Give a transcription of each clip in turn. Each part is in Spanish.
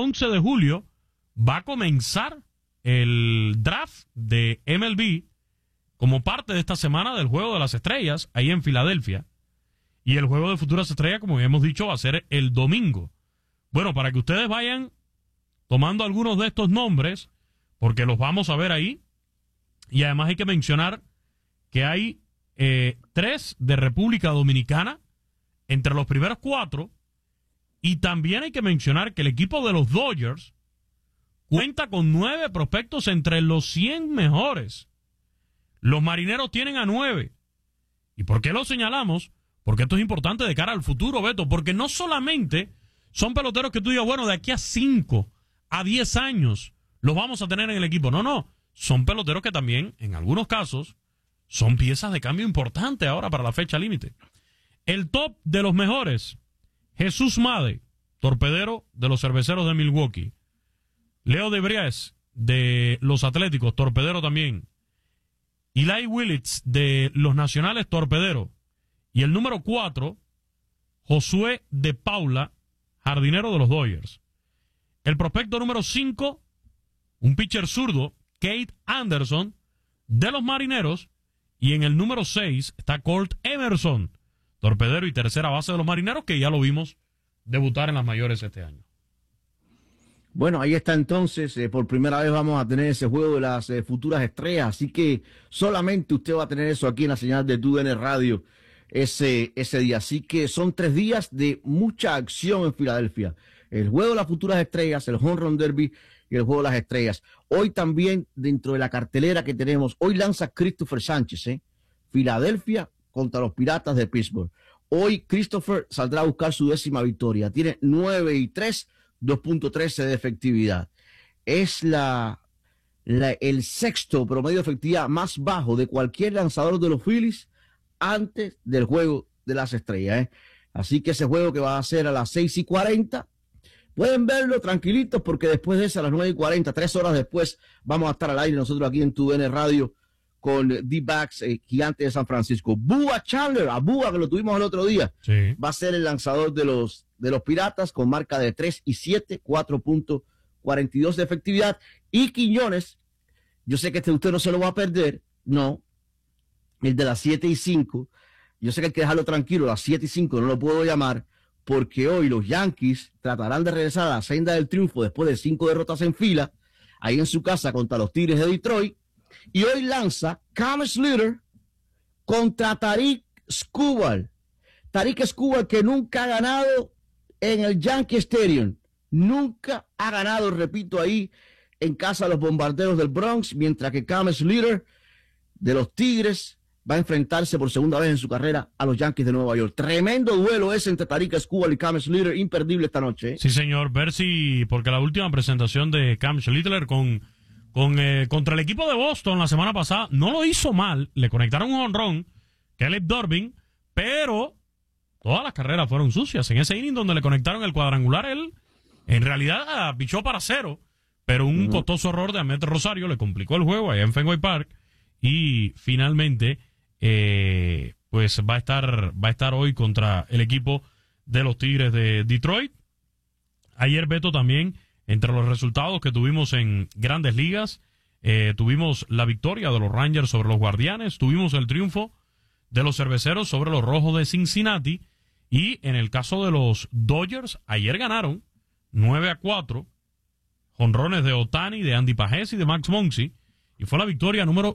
11 de julio va a comenzar el draft de MLB como parte de esta semana del Juego de las Estrellas ahí en Filadelfia. Y el Juego de Futuras Estrellas, como hemos dicho, va a ser el domingo. Bueno, para que ustedes vayan tomando algunos de estos nombres, porque los vamos a ver ahí. Y además hay que mencionar que hay 3 de República Dominicana entre los primeros 4. Y también hay que mencionar que el equipo de los Dodgers cuenta con 9 prospectos entre los 100 mejores. Los Marineros tienen a 9. ¿Y por qué lo señalamos? Porque esto es importante de cara al futuro, Beto, porque no solamente son peloteros que tú digas, bueno, de aquí a 5, a 10 años los vamos a tener en el equipo. No, son peloteros que también, en algunos casos, son piezas de cambio importante ahora para la fecha límite. El top de los mejores, Jesús Made, torpedero de los Cerveceros de Milwaukee. Leo de Vries, de los Atléticos, torpedero también. Eli Willits, de los Nacionales, torpedero. Y el número 4, Josué de Paula, jardinero de los Dodgers. El prospecto número 5, un pitcher zurdo, Kate Anderson, de los Marineros. Y en el número 6 está Colt Emerson, torpedero y tercera base de los Marineros, que ya lo vimos debutar en las mayores este año. Bueno, ahí está entonces, por primera vez vamos a tener ese juego de las futuras estrellas, así que solamente usted va a tener eso aquí en la señal de TUDN Radio ese día. Así que son 3 días de mucha acción en Filadelfia. El juego de las futuras estrellas, el Home Run Derby y el juego de las estrellas. Hoy también, dentro de la cartelera que tenemos, hoy lanza Christopher Sánchez, Filadelfia contra los Piratas de Pittsburgh. Hoy Christopher saldrá a buscar su 10ª victoria. Tiene 9-3, 2.13 de efectividad. Es el sexto promedio de efectividad más bajo de cualquier lanzador de los Phillies antes del juego de las estrellas. Así que ese juego que va a ser a las 6:40, pueden verlo tranquilitos porque después de eso, a las 9:40, 3 horas después, vamos a estar al aire nosotros aquí en TUDN Radio con D-Backs, Gigante de San Francisco. Bua Chandler, a Bua, que lo tuvimos el otro día, sí, va a ser el lanzador de los Piratas con marca de 3-7, 4.42 de efectividad. Y Quiñones, yo sé que usted no se lo va a perder, no, el de las 7:05, yo sé que hay que dejarlo tranquilo, las 7:05 no lo puedo llamar, porque hoy los Yankees tratarán de regresar a la senda del triunfo después de 5 derrotas en fila, ahí en su casa contra los Tigres de Detroit. Y hoy lanza Cam Slater contra Tarik Skubal. Tarik Skubal, que nunca ha ganado en el Yankee Stadium. Nunca ha ganado, repito, ahí en casa de los Bombarderos del Bronx, mientras que Cam Slater de los Tigres va a enfrentarse por segunda vez en su carrera a los Yankees de Nueva York. Tremendo duelo ese entre Tarik Skubal y Cam Slater, imperdible esta noche. Sí, señor. Ver si, porque la última presentación de Cam Slater contra el equipo de Boston la semana pasada no lo hizo mal, le conectaron un jonrón, Caleb Durbin, pero todas las carreras fueron sucias. En ese inning donde le conectaron el cuadrangular, él en realidad pichó para 0, pero un costoso error de Ahmed Rosario le complicó el juego allá en Fenway Park y finalmente pues va a estar hoy contra el equipo de los Tigres de Detroit. Ayer, Beto, también entre los resultados que tuvimos en Grandes Ligas, tuvimos la victoria de los Rangers sobre los Guardianes, tuvimos el triunfo de los Cerveceros sobre los Rojos de Cincinnati, y en el caso de los Dodgers, ayer ganaron 9-4, jonrones de Ohtani, de Andy Pajés y de Max Muncy, y fue la victoria número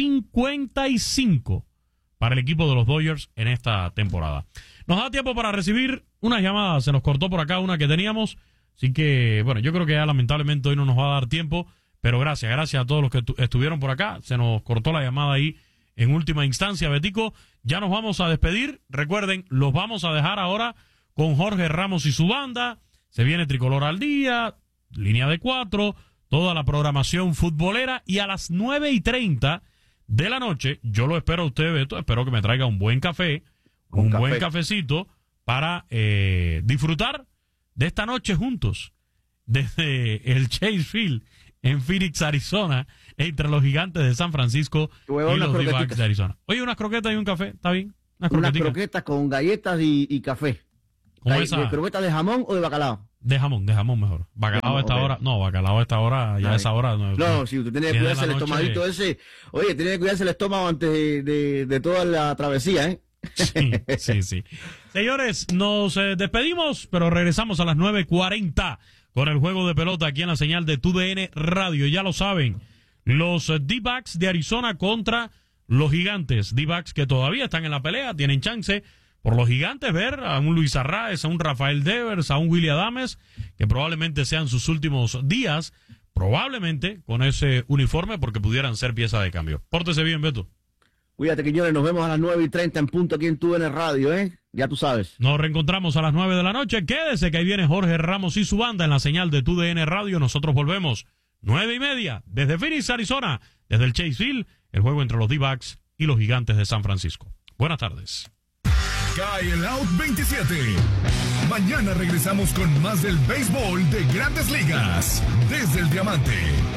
55 para el equipo de los Dodgers en esta temporada. Nos da tiempo para recibir unas llamadas, se nos cortó por acá una que teníamos, así que, bueno, yo creo que ya lamentablemente hoy no nos va a dar tiempo, pero gracias a todos los que estuvieron por acá, se nos cortó la llamada ahí en última instancia. Betico, ya nos vamos a despedir, recuerden, los vamos a dejar ahora con Jorge Ramos y su banda, se viene Tricolor al Día, Línea de 4, toda la programación futbolera, y a las 9:30 de la noche, yo lo espero a usted, Beto, espero que me traiga un buen café, un buen cafecito, para disfrutar de esta noche juntos, desde el Chase Field en Phoenix, Arizona, entre los Gigantes de San Francisco y los D-Backs de Arizona. Oye, unas croquetas y un café, ¿está bien? Unas croquetas con galletas y café. ¿Cómo esa? ¿Croquetas de jamón o de bacalao? De jamón mejor. Bacalao a esta hora. No, bacalao a esta hora, ya a esa hora. No, si usted tiene que cuidarse el estomaguito ese. Oye, tiene que cuidarse el estómago antes de toda la travesía, ¿eh? Sí. Señores, nos despedimos, pero regresamos a las 9:40 con el juego de pelota aquí en la señal de TUDN Radio. Ya lo saben, los D-backs de Arizona contra los Gigantes. D-backs que todavía están en la pelea, tienen chance por los Gigantes ver a un Luis Arraez, a un Rafael Devers, a un Willy Adames, que probablemente sean sus últimos días, probablemente con ese uniforme, porque pudieran ser pieza de cambio. Pórtese bien, Beto. Cuídate, Quiñones, nos vemos a las 9:30 en punto aquí en TUDN Radio, ¿eh? Ya tú sabes. Nos reencontramos a las 9 de la noche. Quédese que ahí viene Jorge Ramos y su banda en la señal de TUDN Radio. Nosotros volvemos 9:30 desde Phoenix, Arizona, desde el Chase Field, el juego entre los D-backs y los Gigantes de San Francisco. Buenas tardes. Cae el Out 27. Mañana regresamos con más del béisbol de Grandes Ligas desde el Diamante.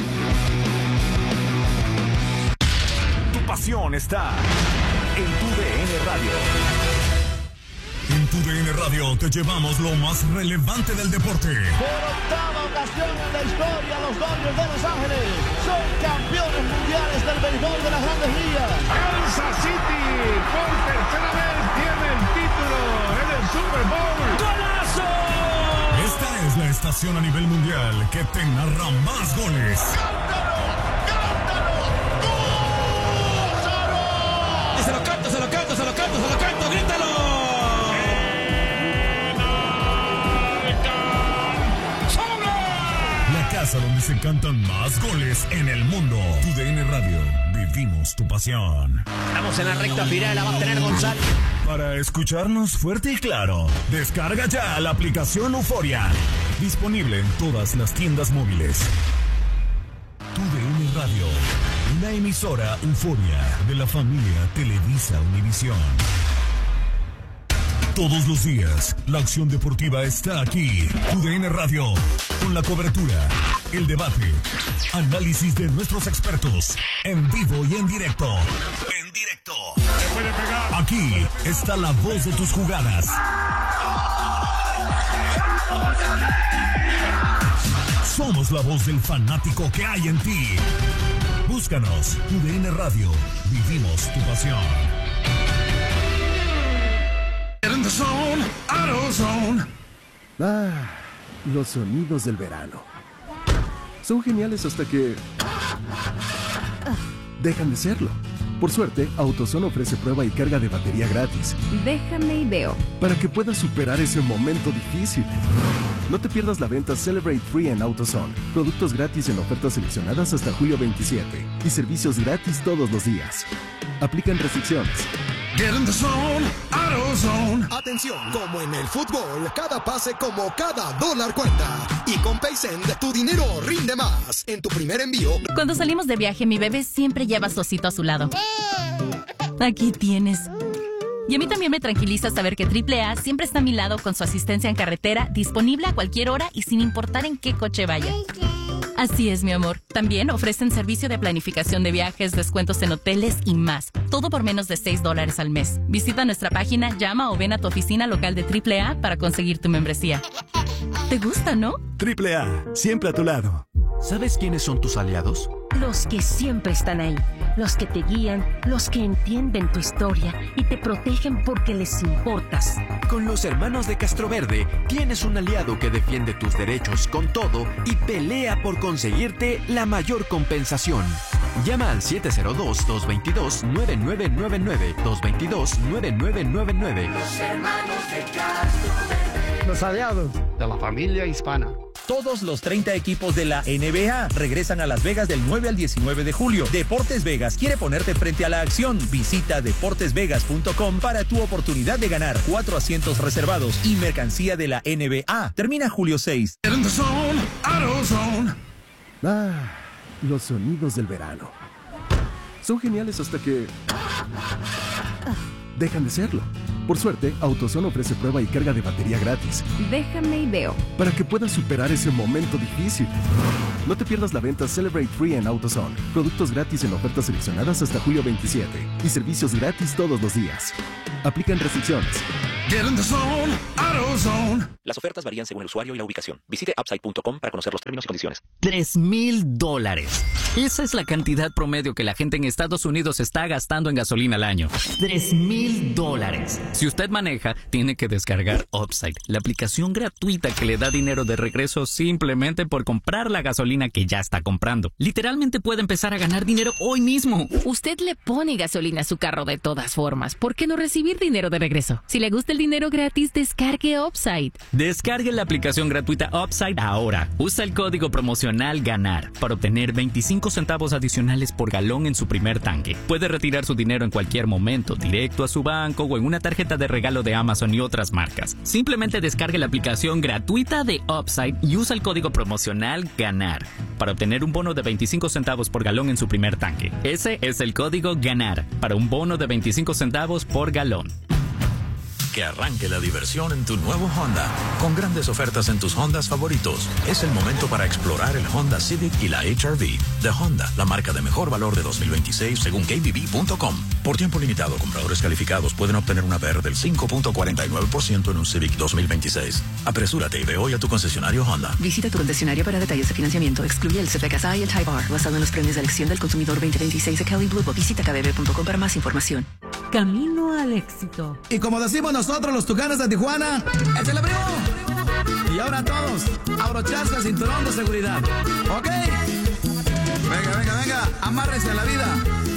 Tu pasión está en TUDN Radio. En TUDN Radio te llevamos lo más relevante del deporte. Por octava ocasión en la historia, los Dodgers de Los Ángeles son campeones mundiales del béisbol de las Grandes Ligas. Kansas City por tercera vez tiene el título en el Super Bowl. ¡Golazo! Esta es la estación a nivel mundial que te narra más goles. ¡Cántalo! ¡Gózalo! Se lo canto, grítalo. La casa donde se cantan más goles en el mundo. TUDN Radio, vivimos tu pasión. Estamos en la recta final, la va a tener González. Para escucharnos fuerte y claro, descarga ya la aplicación Euforia. Disponible en todas las tiendas móviles. TUDN Radio, una emisora Euforia de la familia Televisa Univisión. Todos los días, la acción deportiva está aquí. TUDN Radio, con la cobertura, el debate, análisis de nuestros expertos, en vivo y en directo. Aquí está la voz de tus jugadas. Somos la voz del fanático que hay en ti. Búscanos, TUDN Radio, vivimos tu pasión. Los sonidos del verano. Son geniales hasta que dejan de serlo. Por suerte, AutoZone ofrece prueba y carga de batería gratis. Déjame y veo. Para que puedas superar ese momento difícil. No te pierdas la venta Celebrate Free en AutoZone. Productos gratis en ofertas seleccionadas hasta julio 27. Y servicios gratis todos los días. Aplican restricciones. Get in the zone, AutoZone. Atención, como en el fútbol, cada pase como cada dólar cuenta. Y con PaySend, tu dinero rinde más. En tu primer envío. Cuando salimos de viaje, mi bebé siempre lleva su osito a su lado. Aquí tienes. Y a mí también me tranquiliza saber que AAA siempre está a mi lado con su asistencia en carretera, disponible a cualquier hora y sin importar en qué coche vaya. Así es, mi amor. También ofrecen servicio de planificación de viajes, descuentos en hoteles y más. Todo por menos de $6 al mes. Visita nuestra página, llama o ven a tu oficina local de AAA para conseguir tu membresía. ¿Te gusta, no? AAA, siempre a tu lado. ¿Sabes quiénes son tus aliados? Los que siempre están ahí, los que te guían, los que entienden tu historia y te protegen porque les importas. Con los hermanos de Castroverde tienes un aliado que defiende tus derechos con todo y pelea por conseguirte la mayor compensación. Llama al 702-222-9999, 222-9999. Los hermanos de Castroverde. Los aliados de la familia hispana. Todos los 30 equipos de la NBA regresan a Las Vegas del 9 al 19 de julio. Deportes Vegas quiere ponerte frente a la acción. Visita deportesvegas.com para tu oportunidad de ganar 4 asientos reservados y mercancía de la NBA. Termina julio 6. Los sonidos del verano. Son geniales hasta que dejan de serlo. Por suerte, AutoZone ofrece prueba y carga de batería gratis. Déjame y veo. Para que puedas superar ese momento difícil. No te pierdas la venta Celebrate Free en AutoZone. Productos gratis en ofertas seleccionadas hasta julio 27. Y servicios gratis todos los días. Aplican restricciones. Get in the zone, AutoZone. Las ofertas varían según el usuario y la ubicación. Visite upside.com para conocer los términos y condiciones. $3,000. Esa es la cantidad promedio que la gente en Estados Unidos está gastando en gasolina al año. $3,000. Si usted maneja, tiene que descargar Upside, la aplicación gratuita que le da dinero de regreso simplemente por comprar la gasolina que ya está comprando. Literalmente puede empezar a ganar dinero hoy mismo. Usted le pone gasolina a su carro de todas formas. ¿Por qué no recibir dinero de regreso? Si le gusta el dinero gratis, descargue Upside. Descargue la aplicación gratuita Upside ahora. Usa el código promocional GANAR para obtener 25 centavos adicionales por galón en su primer tanque. Puede retirar su dinero en cualquier momento, directo a su banco o en una tarjeta de regalo de Amazon y otras marcas. Simplemente descargue la aplicación gratuita de Upside y usa el código promocional GANAR para obtener un bono de 25 centavos por galón en su primer tanque. Ese es el código GANAR para un bono de 25 centavos por galón. Que arranque la diversión en tu nuevo Honda. Con grandes ofertas en tus Hondas favoritos. Es el momento para explorar el Honda Civic y la HR-V de Honda, la marca de mejor valor de 2026 según KBB.com. Por tiempo limitado, compradores calificados pueden obtener una APR del 5.49% en un Civic 2026. Apresúrate y ve hoy a tu concesionario Honda. Visita tu concesionario para detalles de financiamiento. Excluye el CFKSI y el Type R, basado en los premios de elección del consumidor 2026 de Kelley Blue Book. Visita kbb.com para más información. Camino al éxito. Y como decimos nosotros los Tucanes de Tijuana, ¡échale, primo! Y ahora todos, abrocharse el cinturón de seguridad. ¿Ok? Venga, venga, venga, amárrense a la vida.